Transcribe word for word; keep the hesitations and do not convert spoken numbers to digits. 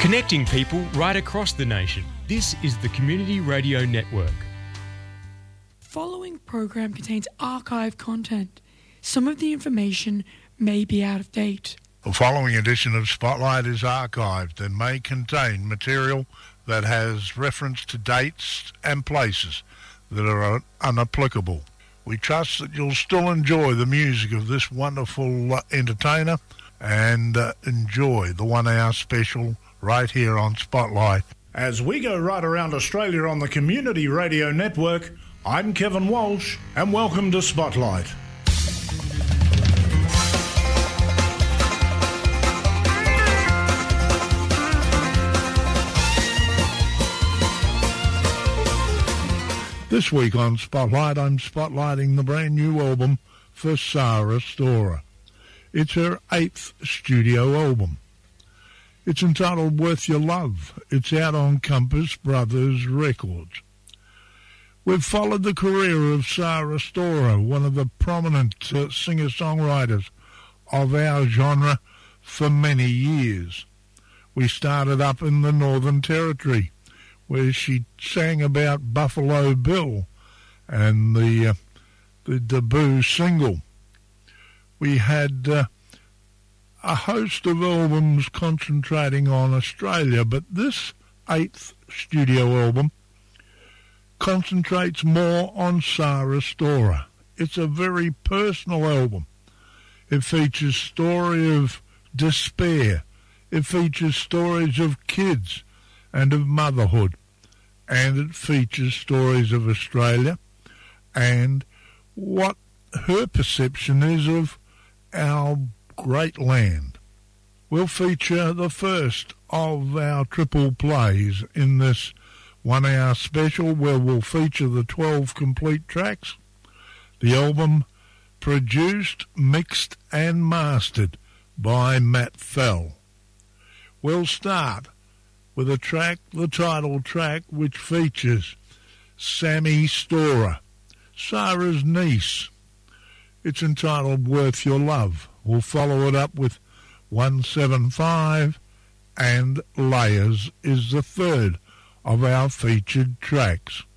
Connecting people right across the nation. This is the Community Radio Network. Following program contains archive content. Some of the information may be out of date. The following edition of Spotlight is archived and may contain material that has reference to dates and places that are unapplicable. We trust that you'll still enjoy the music of this wonderful uh, entertainer and uh, enjoy the one-hour special right here on Spotlight. As we go right around Australia on the Community Radio Network, I'm Kevin Walsh, and welcome to Spotlight. This week on Spotlight, I'm spotlighting the brand new album for Sarah Storer. It's her eighth studio album. It's entitled Worth Your Love. It's out on Compass Brothers Records. We've followed the career of Sarah Storer, one of the prominent uh, singer-songwriters of our genre, for many years. We started up in the Northern Territory, where she sang about Buffalo Bill and the uh, the debut single. We had uh, a host of albums concentrating on Australia, but this eighth studio album concentrates more on Sarah Storer. It's a very personal album. It features story of despair. It features stories of kids and of motherhood, and it features stories of Australia and what her perception is of our great land. We'll feature the first of our triple plays in this one-hour special, where we'll feature the twelve complete tracks. The album produced, mixed and mastered by Matt Fell. We'll start with a track, the title track, which features Sammy Storer, Sarah's niece. It's entitled Worth Your Love. We'll follow it up with one seven five, and Layers is the third of our featured tracks.